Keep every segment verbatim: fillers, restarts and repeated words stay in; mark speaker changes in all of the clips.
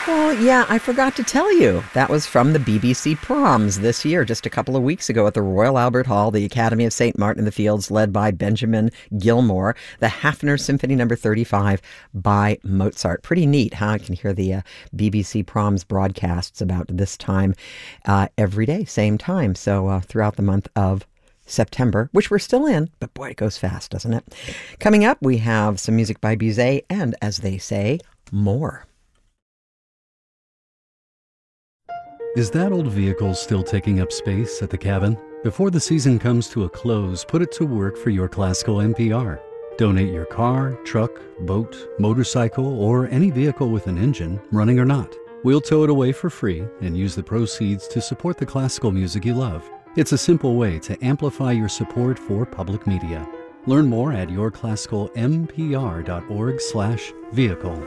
Speaker 1: Well, yeah, I forgot to tell you. That was from the B B C Proms this year, just a couple of weeks ago at the Royal Albert Hall, the Academy of Saint Martin in the Fields, led by Benjamin Gilmore, the Hafner Symphony Number thirty-five by Mozart. Pretty neat, huh? You can hear the uh, B B C Proms broadcasts about this time uh, every day, same time. So uh, throughout the month of September, which we're still in, but boy, it goes fast, doesn't it? Coming up, we have some music by Bizet and, as they say, more.
Speaker 2: Is that old vehicle still taking up space at the cabin? Before the season comes to a close, put it to work for your classical N P R. Donate your car, truck, boat, motorcycle, or any vehicle with an engine, running or not. We'll tow it away for free and use the proceeds to support the classical music you love. It's a simple way to amplify your support for public media. Learn more at your classical m p r dot org slash vehicle.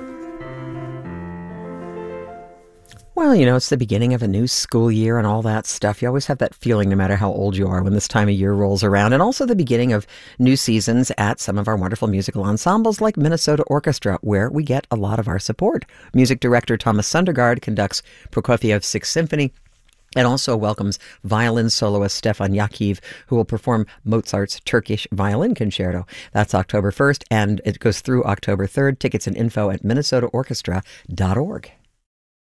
Speaker 1: Well, you know, it's the beginning of a new school year and all that stuff. You always have that feeling, no matter how old you are, when this time of year rolls around. And also the beginning of new seasons at some of our wonderful musical ensembles like Minnesota Orchestra, where we get a lot of our support. Music director Thomas Sundergaard conducts Prokofiev's Sixth Symphony and also welcomes violin soloist Stefan Yakiv, who will perform Mozart's Turkish Violin Concerto. That's October first, and it goes through October third. Tickets and info at minnesota orchestra dot org.